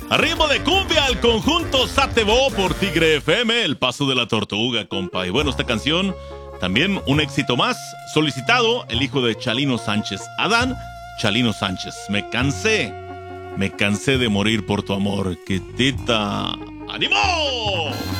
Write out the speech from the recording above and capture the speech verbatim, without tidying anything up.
A ritmo de cumbia, el conjunto Satebo por Tigre F M, El Paso de la Tortuga, compa. Y bueno, esta canción, también un éxito más, solicitado, el hijo de Chalino Sánchez, Adán Chalino Sánchez. Me cansé, me cansé de morir por tu amor, Quitita. ¡Ánimo!